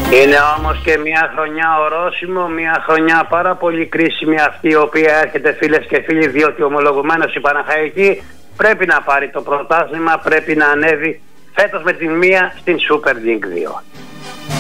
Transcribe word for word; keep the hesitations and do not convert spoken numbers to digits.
Είναι όμως και μια χρονιά ορόσημο, μια χρονιά πάρα πολύ κρίσιμη αυτή, η οποία έρχεται, φίλες και φίλοι, διότι ομολογουμένως η Παναχαϊκή πρέπει να πάρει το πρωτάθλημα, πρέπει να ανέβει φέτος με την μία στην Super League δύο.